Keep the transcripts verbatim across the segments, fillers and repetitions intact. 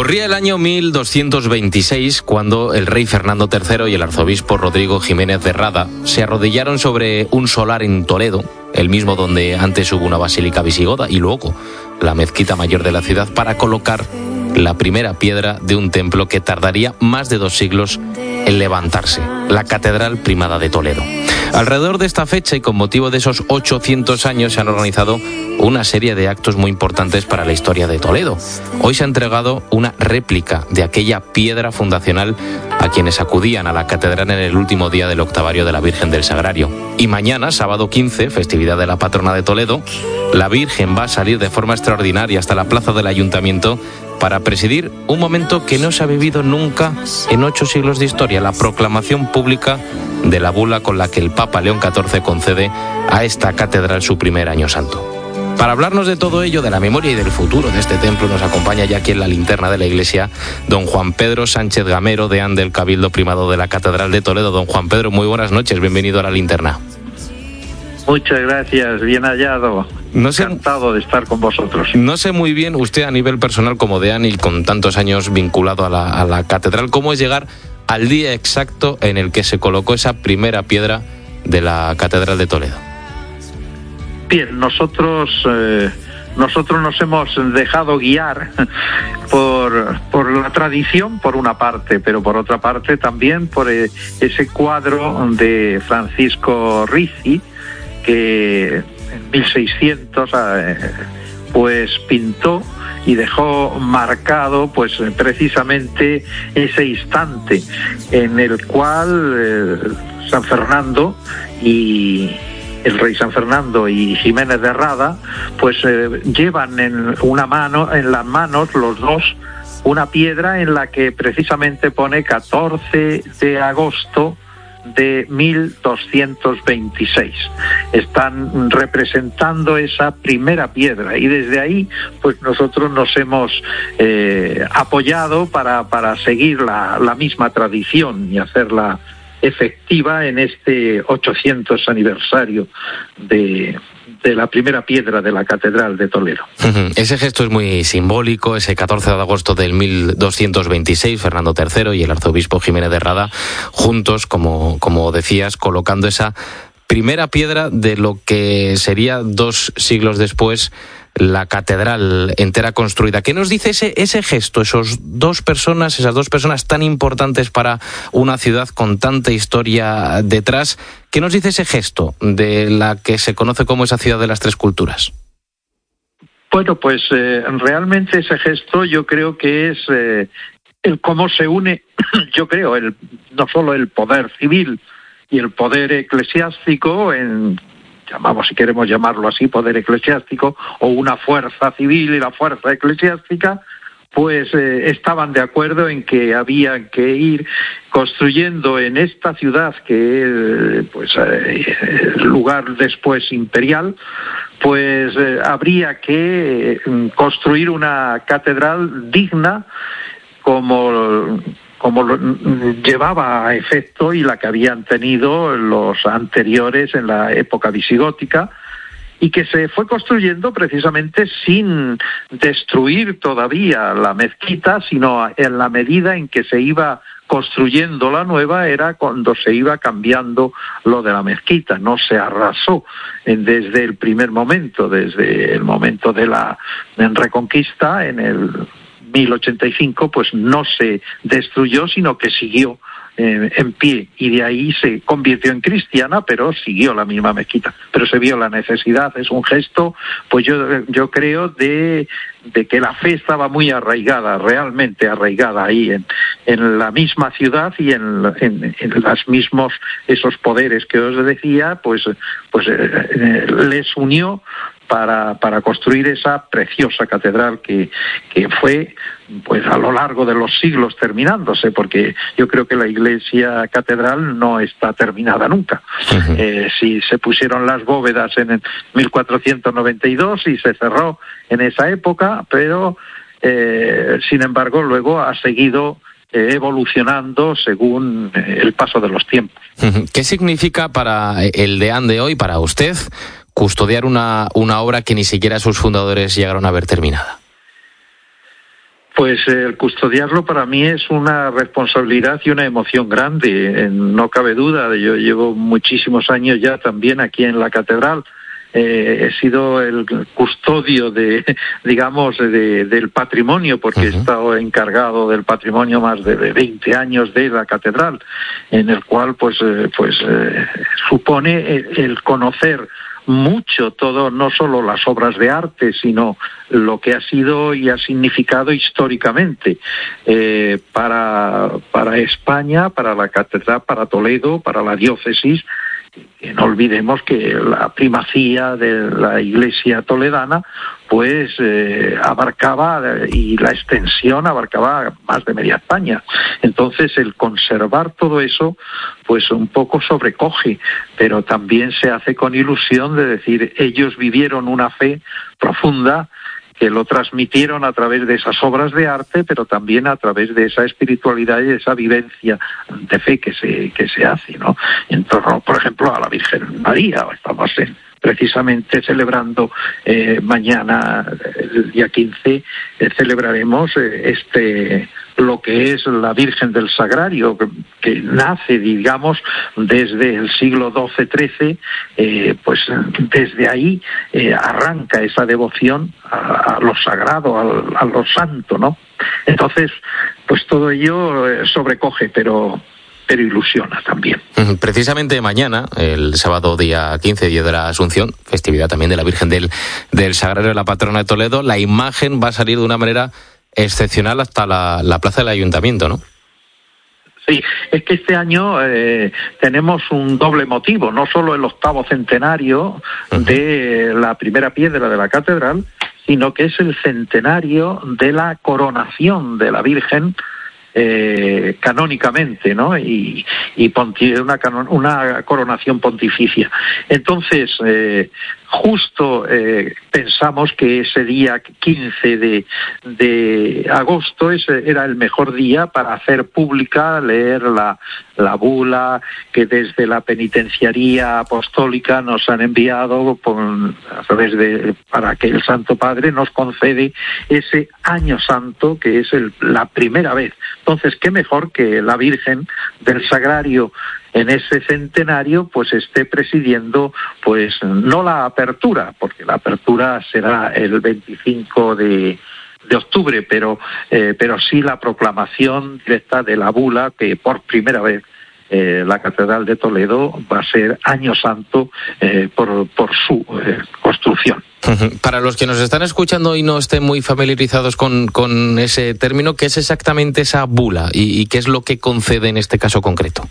Corría el año mil doscientos veintiséis cuando el rey Fernando tercero y el arzobispo Rodrigo Jiménez de Rada se arrodillaron sobre un solar en Toledo, el mismo donde antes hubo una basílica visigoda y luego la mezquita mayor de la ciudad, para colocar la primera piedra de un templo que tardaría más de dos siglos en levantarse, la Catedral Primada de Toledo. Alrededor de esta fecha y con motivo de esos ochocientos años se han organizado una serie de actos muy importantes para la historia de Toledo. Hoy se ha entregado una réplica de aquella piedra fundacional a quienes acudían a la catedral en el último día del octavario de la Virgen del Sagrario. Y mañana, sábado quince, festividad de la patrona de Toledo, la Virgen va a salir de forma extraordinaria hasta la plaza del Ayuntamiento para presidir un momento que no se ha vivido nunca en ocho siglos de historia, la proclamación pública de la bula con la que el Papa León catorce concede a esta catedral su primer año santo. Para hablarnos de todo ello, de la memoria y del futuro de este templo, nos acompaña ya aquí en la linterna de la iglesia don Juan Pedro Sánchez Gamero, deán del Cabildo Primado de la Catedral de Toledo. Don Juan Pedro, muy buenas noches, bienvenido a la linterna. Muchas gracias, bien hallado. No sé, Encantado de estar con vosotros. No sé muy bien, usted a nivel personal como deán y con tantos años vinculado a la, a la catedral, ¿cómo es llegar al día exacto en el que se colocó esa primera piedra de la Catedral de Toledo? Bien, nosotros eh, nosotros nos hemos dejado guiar por, por la tradición, por una parte, pero por otra parte también por eh, ese cuadro de Francisco Rizzi, que en mil seiscientos eh, pues pintó y dejó marcado pues precisamente ese instante en el cual eh, San Fernando y el rey San Fernando y Jiménez de Rada pues eh, llevan en una mano, en las manos los dos, una piedra en la que precisamente pone catorce de agosto de mil doscientos veintiséis. Están representando esa primera piedra y desde ahí pues nosotros nos hemos eh, apoyado para, para seguir la, la misma tradición y hacerla efectiva en este ochocientos aniversario de, de la primera piedra de la Catedral de Toledo. Uh-huh. Ese gesto es muy simbólico. Ese catorce de agosto del mil doscientos veintiséis, Fernando tercero y el arzobispo Jiménez de Rada juntos, como, como decías, colocando esa primera piedra de lo que sería dos siglos después la catedral entera construida. ¿Qué nos dice ese, ese gesto, esos dos personas, esas dos personas tan importantes para una ciudad con tanta historia detrás? ¿Qué nos dice ese gesto de la que se conoce como esa ciudad de las tres culturas? Bueno, pues eh, realmente ese gesto yo creo que es eh, el cómo se une, yo creo, el no solo el poder civil y el poder eclesiástico, en llamamos, si queremos llamarlo así, poder eclesiástico, o una fuerza civil y la fuerza eclesiástica, pues eh, estaban de acuerdo en que había que ir construyendo en esta ciudad, que es pues, eh, el lugar después imperial, pues eh, habría que eh, construir una catedral digna como... como lo llevaba a efecto y la que habían tenido los anteriores en la época visigótica, y que se fue construyendo precisamente sin destruir todavía la mezquita, sino en la medida en que se iba construyendo la nueva era cuando se iba cambiando lo de la mezquita. No se arrasó desde el primer momento, desde el momento de la Reconquista en el mil ochenta y cinco, pues no se destruyó, sino que siguió eh, en pie, y de ahí se convirtió en cristiana, pero siguió la misma mezquita. Pero se vio la necesidad, es un gesto, pues yo yo creo, de, de que la fe estaba muy arraigada, realmente arraigada ahí en, en la misma ciudad y en, en, en los mismos, esos poderes que os decía, pues, pues eh, eh, les unió para para construir esa preciosa catedral que que fue pues a lo largo de los siglos terminándose, porque yo creo que la iglesia catedral no está terminada nunca. Uh-huh. Eh, si se pusieron las bóvedas en el mil cuatrocientos noventa y dos y se cerró en esa época, pero eh, sin embargo luego ha seguido eh, evolucionando según eh, el paso de los tiempos. Uh-huh. ¿Qué significa para el deán de hoy, para usted, custodiar una, una obra que ni siquiera sus fundadores llegaron a ver terminada? Pues el custodiarlo para mí es una responsabilidad y una emoción grande, no cabe duda. Yo llevo muchísimos años ya también aquí en la catedral. Eh, he sido el custodio de, digamos, de, del patrimonio, porque uh-huh. he estado encargado del patrimonio más de veinte años de la catedral, en el cual, pues, eh, pues eh, supone el, el conocer mucho todo, no solo las obras de arte, sino lo que ha sido y ha significado históricamente eh, para, para España, para la catedral, para Toledo, para la diócesis. Que no olvidemos que la primacía de la Iglesia toledana pues eh, abarcaba, y la extensión abarcaba más de media España. Entonces el conservar todo eso pues un poco sobrecoge, pero también se hace con ilusión de decir, ellos vivieron una fe profunda que lo transmitieron a través de esas obras de arte, pero también a través de esa espiritualidad y de esa vivencia de fe que se que se hace, ¿no? En torno, por ejemplo, a la Virgen María. Estamos en, precisamente celebrando eh, mañana, el día quince, eh, celebraremos eh, este lo que es la Virgen del Sagrario, que, que nace, digamos, desde el siglo doce trece, eh, pues desde ahí eh, arranca esa devoción a, a lo sagrado, a, a lo santo, ¿no? Entonces, pues todo ello eh, sobrecoge, pero... pero ilusiona también. Precisamente mañana, el sábado día quince, día de la Asunción, festividad también de la Virgen del, del Sagrario, la patrona de Toledo, la imagen va a salir de una manera excepcional hasta la, la plaza del Ayuntamiento, ¿no? Sí, es que este año eh, tenemos un doble motivo, no solo el octavo centenario uh-huh. de la primera piedra de la catedral, sino que es el centenario de la coronación de la Virgen Eh, canónicamente, ¿no? Y, y ponti- una, canon- una coronación pontificia. Entonces, eh, justo eh, pensamos que ese día quince de, de agosto ese era el mejor día para hacer pública, leer la, la bula que desde la penitenciaría apostólica nos han enviado por, a través de, para que el Santo Padre nos concede ese año santo, que es el, la primera vez. Entonces, qué mejor que la Virgen del Sagrario en ese centenario pues esté presidiendo pues no la apertura, porque la apertura será el veinticinco de octubre, pero eh, pero sí la proclamación directa de la bula, que por primera vez eh, la Catedral de Toledo va a ser año santo eh, por, por su eh, construcción. Para los que nos están escuchando y no estén muy familiarizados con, con ese término, ¿qué es exactamente esa bula y, y qué es lo que concede en este caso concreto?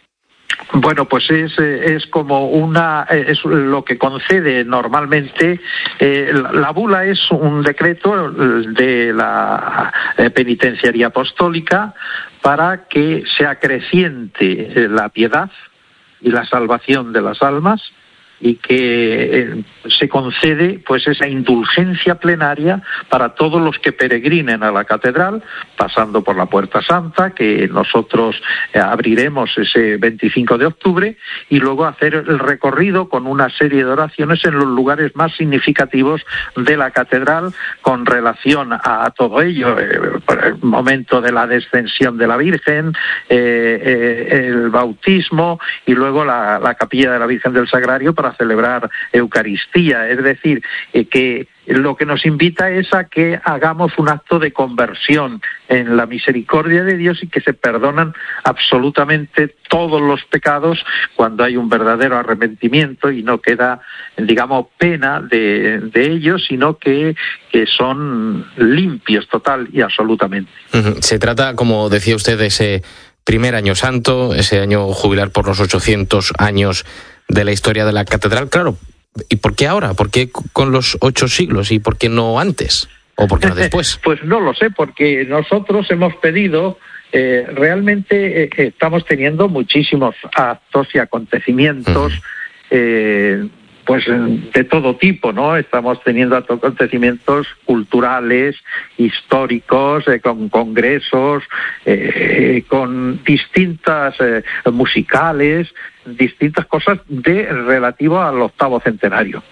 Bueno, pues es, es como una, es lo que concede normalmente. Eh, la, la bula es un decreto de la penitenciaría apostólica para que se acreciente la piedad y la salvación de las almas, y que eh, se concede pues esa indulgencia plenaria para todos los que peregrinen a la catedral, pasando por la Puerta Santa, que nosotros eh, abriremos ese veinticinco de octubre, y luego hacer el recorrido con una serie de oraciones en los lugares más significativos de la catedral con relación a todo ello, eh, por el momento de la descensión de la Virgen, eh, eh, el bautismo, y luego la, la capilla de la Virgen del Sagrario para celebrar Eucaristía. Es decir, eh, que lo que nos invita es a que hagamos un acto de conversión en la misericordia de Dios y que se perdonan absolutamente todos los pecados cuando hay un verdadero arrepentimiento y no queda, digamos, pena de, de ellos, sino que, que son limpios total y absolutamente. Se trata, como decía usted, de ese primer año santo, ese año jubilar por los ochocientos años de la historia de la catedral. Claro, ¿y por qué ahora? ¿Por qué con los ocho siglos? ¿Y por qué no antes? ¿O por qué no después? Pues no lo sé, porque nosotros hemos pedido, eh, realmente eh, estamos teniendo muchísimos actos y acontecimientos, uh-huh. eh, pues de todo tipo, ¿no? Estamos teniendo acontecimientos culturales, históricos, eh, con congresos, eh, con distintas eh, musicales, distintas cosas de relativo al octavo centenario.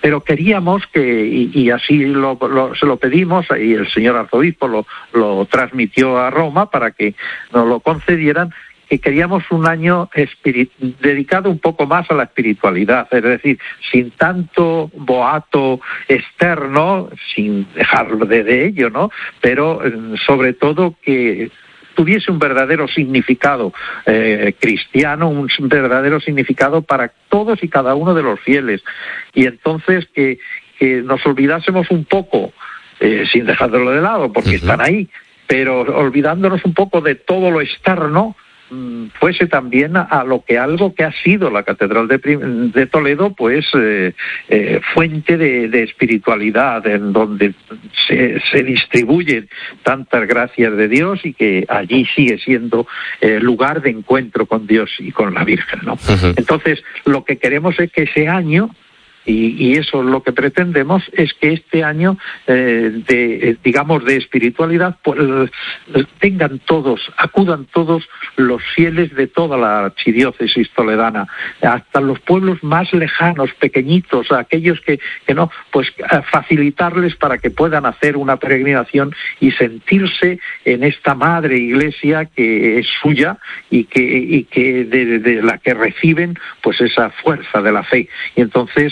pero queríamos que, y, y así lo, lo, se lo pedimos, y el señor arzobispo lo, lo transmitió a Roma para que nos lo concedieran, que queríamos un año espirit- dedicado un poco más a la espiritualidad, es decir, sin tanto boato externo, sin dejar de, de ello, ¿no? Pero eh, sobre todo que tuviese un verdadero significado eh, cristiano, un verdadero significado para todos y cada uno de los fieles. Y entonces que, que nos olvidásemos un poco, eh, sin dejarlo de lado, porque uh-huh. están ahí, pero olvidándonos un poco de todo lo externo, fuese también a, a lo que algo que ha sido la Catedral de, de Toledo, pues eh, eh, fuente de, de espiritualidad, en donde se, se distribuyen tantas gracias de Dios y que allí sigue siendo eh, lugar de encuentro con Dios y con la Virgen, ¿no? Uh-huh. Entonces, lo que queremos es que ese año, Y, y eso es lo que pretendemos, es que este año, eh, de, digamos, de espiritualidad, pues, eh, tengan todos, acudan todos los fieles de toda la archidiócesis toledana, hasta los pueblos más lejanos, pequeñitos, aquellos que, que no, pues facilitarles para que puedan hacer una peregrinación y sentirse en esta madre iglesia que es suya y que, y que de, de la que reciben pues esa fuerza de la fe. Y entonces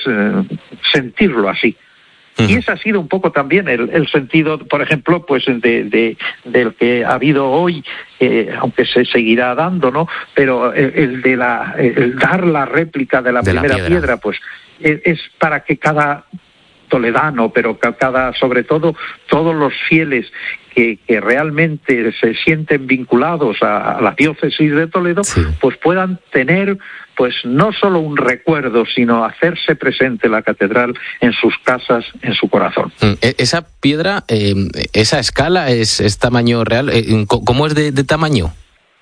sentirlo así. Uh-huh. Y ese ha sido un poco también el, el sentido, por ejemplo, pues de, de del que ha habido hoy, eh, aunque se seguirá dando, ¿no? Pero el, el de la el dar la réplica de la de primera la piedra. piedra, pues es, es para que cada toledano, pero cada, sobre todo, todos los fieles que, que realmente se sienten vinculados a, a la diócesis de Toledo, sí. pues puedan tener, pues no solo un recuerdo, sino hacerse presente la catedral en sus casas, en su corazón. Esa piedra, eh, esa escala, es, es tamaño real. ¿Cómo es de, de tamaño?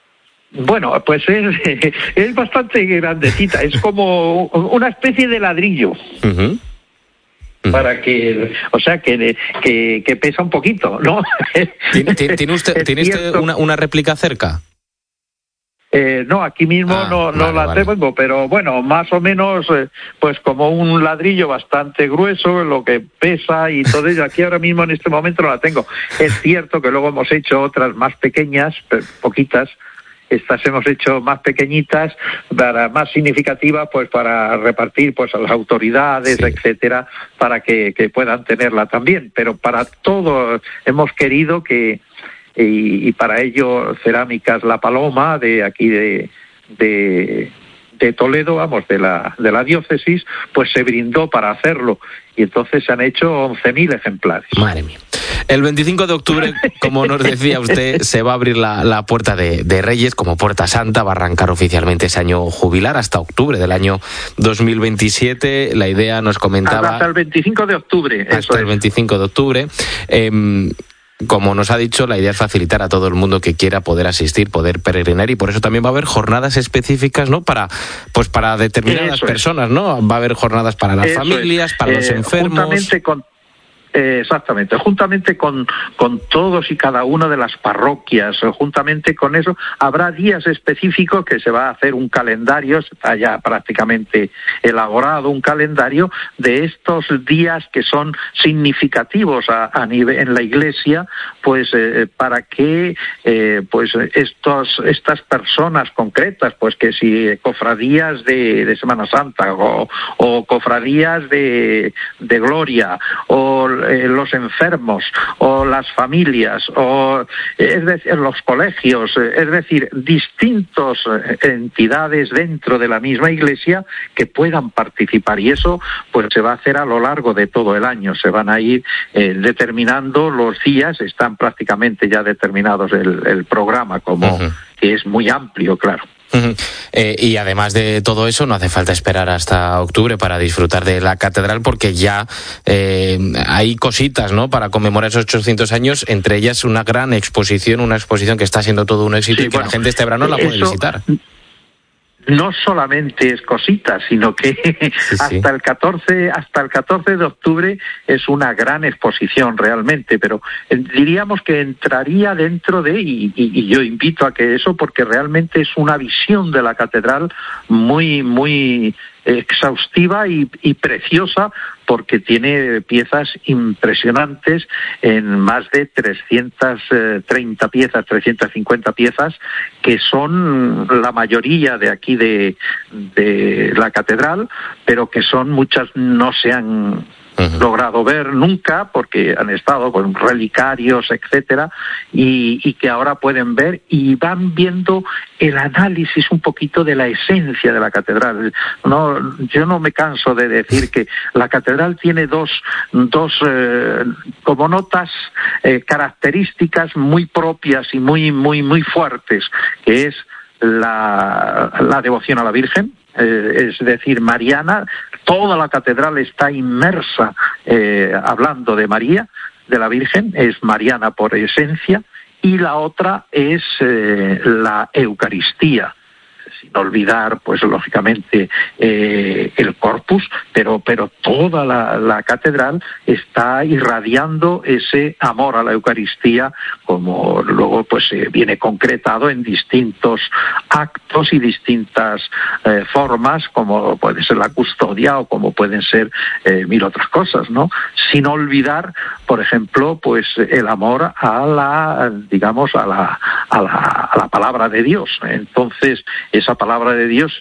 Bueno, pues es, es bastante grandecita, es como una especie de ladrillo. Uh-huh. Para que, o sea, que, que, que pesa un poquito, ¿no? ¿Tiene, tiene usted, ¿tiene usted una, una réplica cerca? Eh, no, aquí mismo ah, no, no vale, la vale. tengo, pero bueno, más o menos, eh, pues como un ladrillo bastante grueso, lo que pesa y todo ello. Aquí ahora mismo en este momento no la tengo. Es cierto que luego hemos hecho otras más pequeñas, poquitas. Estas hemos hecho más pequeñitas, para más significativas, pues para repartir pues a las autoridades, sí. etcétera, para que, que puedan tenerla también. Pero para todo hemos querido que, y, y para ello Cerámicas La Paloma, de aquí de, de, de Toledo, vamos, de la, de la diócesis, pues se brindó para hacerlo. Y entonces se han hecho once mil ejemplares. Madre mía. El veinticinco de octubre, como nos decía usted, se va a abrir la, la Puerta de, de Reyes como Puerta Santa. Va a arrancar oficialmente ese año jubilar hasta octubre del año dos mil veintisiete. La idea nos comentaba... Hasta el veinticinco de octubre. Hasta eso el es. veinticinco de octubre. Eh, Como nos ha dicho, la idea es facilitar a todo el mundo que quiera poder asistir, poder peregrinar, y por eso también va a haber jornadas específicas, ¿no? Para, pues para determinadas eso personas, es. ¿no? Va a haber jornadas para las eso familias, es. para eh, los enfermos. Juntamente con Eh, exactamente, juntamente con, con todos y cada una de las parroquias, juntamente con eso, habrá días específicos que se va a hacer un calendario, está ya prácticamente elaborado un calendario de estos días que son significativos a, a nivel en la Iglesia, pues eh, para que eh, pues estos estas personas concretas, pues que si cofradías de, de Semana Santa o, o cofradías de, de Gloria o Eh, los enfermos o las familias o es decir, los colegios, es decir, distintas entidades dentro de la misma Iglesia que puedan participar, y eso pues se va a hacer a lo largo de todo el año. Se van a ir eh, determinando los días, están prácticamente ya determinados el, el programa, como uh-huh. que es muy amplio, claro. Uh-huh. Eh, y además de todo eso, no hace falta esperar hasta octubre para disfrutar de la catedral, porque ya eh, hay cositas, ¿no?, para conmemorar esos ochocientos años, entre ellas una gran exposición, una exposición que está siendo todo un éxito, sí, y que bueno, la gente este verano la puede eso... visitar. No solamente es cositas, sino que sí, hasta sí. el catorce, hasta el catorce de octubre es una gran exposición realmente, pero diríamos que entraría dentro de, y, y, y yo invito a que eso, porque realmente es una visión de la catedral muy, muy exhaustiva y, y preciosa, porque tiene piezas impresionantes en más de trescientas treinta piezas, trescientas cincuenta piezas, que son la mayoría de aquí de, de la catedral, pero que son muchas no se han Uh-huh. logrado ver nunca porque han estado con relicarios, etcétera, y, y que ahora pueden ver y van viendo el análisis un poquito de la esencia de la catedral. No, yo no me canso de decir que la catedral tiene dos, dos eh, como notas eh, características muy propias y muy, muy, muy fuertes, que es la, la devoción a la Virgen. Eh, es decir, mariana, toda la catedral está inmersa eh, hablando de María, de la Virgen, es mariana por esencia, y la otra es eh, la Eucaristía, sin olvidar, pues lógicamente, eh, el corpus, pero, pero toda la, la catedral está irradiando ese amor a la Eucaristía, como luego pues eh, viene concretado en distintos actos y distintas eh, formas, como puede ser la custodia o como pueden ser eh, mil otras cosas, ¿no? Sin olvidar, por ejemplo, pues el amor a la, digamos, a la, a la, a la palabra de Dios. Entonces, esa palabra de Dios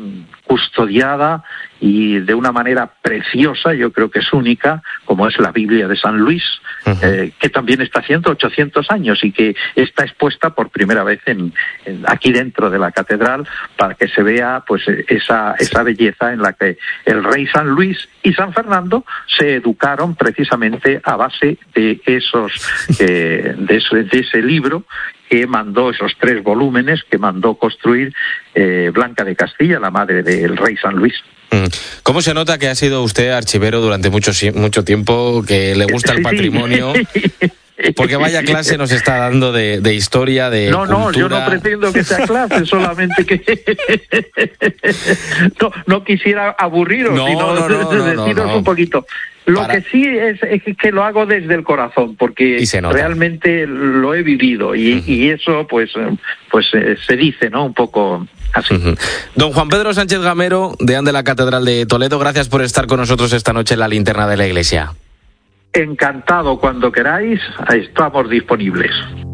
custodiada y de una manera preciosa, yo creo que es única, como es la Biblia de San Luis, uh-huh. eh, que también está haciendo ochocientos años y que está expuesta por primera vez en, en aquí dentro de la catedral, para que se vea pues esa, esa belleza en la que el rey San Luis y San Fernando se educaron precisamente a base de esos eh, de, eso, de ese libro que mandó, esos tres volúmenes que mandó construir eh, Blanca de Castilla, la madre del rey San Luis. ¿Cómo se nota que ha sido usted archivero durante mucho, mucho tiempo, que le gusta el patrimonio? Porque vaya clase nos está dando de, de historia, de no, cultura. No, yo no pretendo que sea clase, solamente que no, no quisiera aburriros, no, sino no, no, no, deciros no, no. un poquito. Lo Para... que sí es, es que lo hago desde el corazón, porque realmente lo he vivido y, uh-huh. y eso pues, pues eh, se dice, ¿no? Un poco así. Uh-huh. Don Juan Pedro Sánchez Gamero, deán de la Catedral de Toledo, gracias por estar con nosotros esta noche en la Linterna de la Iglesia. Encantado, cuando queráis, estamos disponibles.